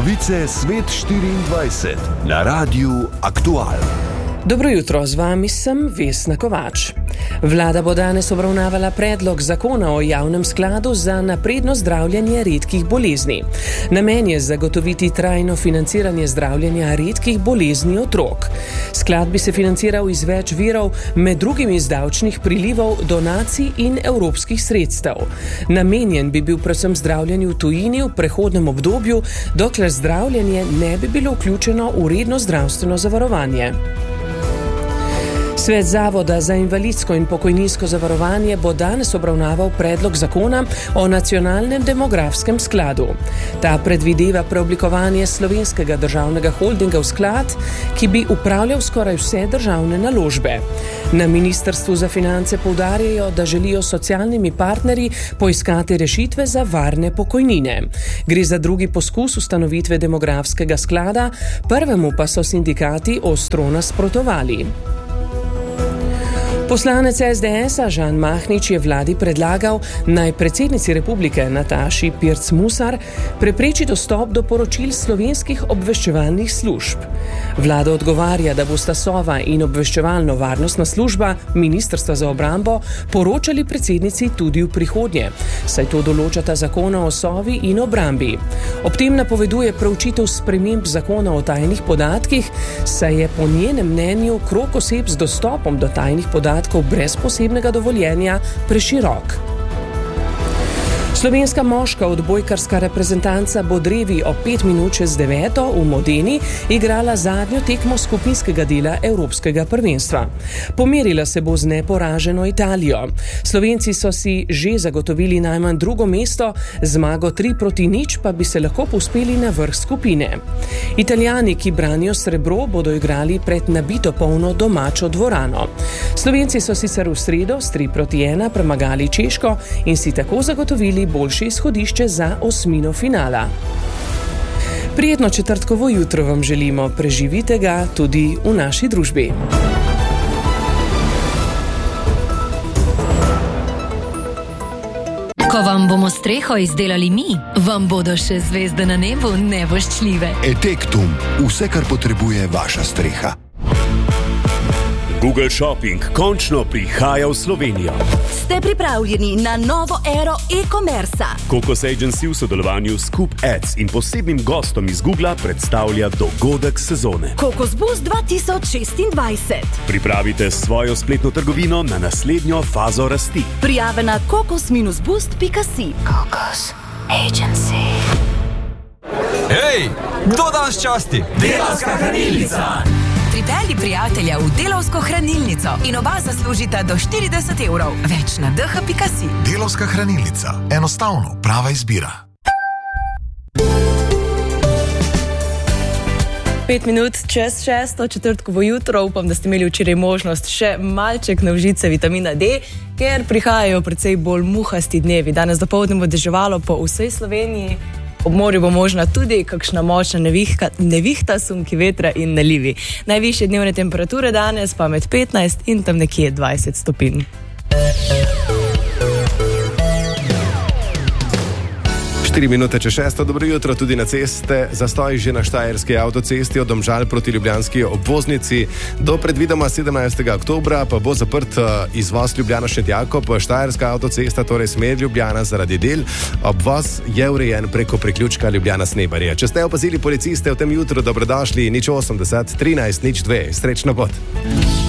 Novice Svet 24 na Radiu Aktual. Dobro jutro, z vami sem Vesna Kovač. Vlada bo danes obravnavala predlog zakona o javnem skladu za napredno zdravljenje redkih bolezni. Namen je zagotoviti trajno financiranje zdravljenja redkih bolezni otrok. Sklad bi se financiral iz več virov, med drugim iz davčnih prilivov, donacij in evropskih sredstev. Namenjen bi bil predvsem zdravljenju v tujini v prehodnem obdobju, dokler zdravljenje ne bi bilo vključeno v redno zdravstveno zavarovanje. Svet Zavoda za invalidsko in pokojninsko zavarovanje bo danes obravnaval predlog zakona o nacionalnem demografskem skladu. Ta predvideva preoblikovanje Slovenskega državnega holdinga v sklad, ki bi upravljal skoraj vse državne naložbe. Na Ministrstvu za finance poudarjajo, da želijo s socialnimi partnerji poiskati rešitve za varne pokojnine. Gre za drugi poskus ustanovitve demografskega sklada, prvemu pa so sindikati ostro nasprotovali. Poslanec SDS-a Žan Mahnič je vladi predlagal, naj predsednici republike Nataši Pirc Musar prepreči dostop do poročil slovenskih obveščevalnih služb. Vlada odgovarja, da bosta Sova in obveščevalno-varnostna služba Ministrstva za obrambo poročali predsednici tudi v prihodnje, saj to določata zakona o Sovi in obrambi. Ob tem napoveduje preučitev sprememb zakona o tajnih podatkih, saj je po njenem mnenju krog oseb z dostopom do tajnih podatkov brez posebnega dovoljenja preširok. Slovenska moška odbojkarska reprezentanca bo drevi o 5 minut čez 9 v Modeni igrala zadnjo tekmo skupinskega dela Evropskega prvenstva. Pomerila se bo z neporaženo Italijo. Slovenci so si že zagotovili najmanj drugo mesto, zmago 3-0 pa bi se lahko povzpeli na vrh skupine. Italijani, ki branijo srebro, bodo igrali pred nabito polno domačo dvorano. Slovenci so sicer v sredo s 3-1 premagali Češko in si tako zagotovili boljše izhodišče za osmino finala. Prijetno četrtkovo jutro vam želimo, preživite ga tudi v naši družbi. Ko vam bomo streho izdelali mi, vam bodo še zvezde na nebu nevoščljive. Etektum, vse, kar potrebuje vaša streha. Google Shopping končno prihaja v Slovenijo. Ste pripravljeni na novo ero e-commerca? Kokos Agency v sodelovanju s Coop Ads in posebnim gostom iz Googla predstavlja dogodek sezone. Kokos Boost 2026. Pripravite svojo spletno trgovino na naslednjo fazo rasti. Prijave na kokos-boost.si. Kokos Agency. Hej, kdo danes časti? Delavska hranilnica! Pripelji prijatelja v Delavsko hranilnico in oba zaslužita do 40 evrov. Več na dh.si. Delavska hranilnica. Enostavno, prava izbira. 5 minut čez 6, četrtkovo jutro. Upam, da ste imeli včeraj možnost še malček na užice vitamina D, ker prihajajo precej bolj muhasti dnevi. Danes dopoldne bo deževalo po vsej Sloveniji. Ob morju bo možna tudi kakšna močna nevihta, sunki vetra in nalivi. Najvišje dnevne temperature danes pa med 15 in tam nekje 20 stopinj. 4 minute čez 6, dobro jutro tudi na ceste. Zastoj že na Štajerski avtocesti od Domžal proti Ljubljanski obvoznici. Do predvidoma 17. oktobra pa bo zaprt izvoz Ljubljana-Šent Jakob. Štajerska avtocesta, torej smer Ljubljana zaradi del. Obvoz je urejen preko priključka Ljubljana-Snebarje. Če ste opazili policiste v tem jutru, dobrodošli, 080 13 02. Srečno pot.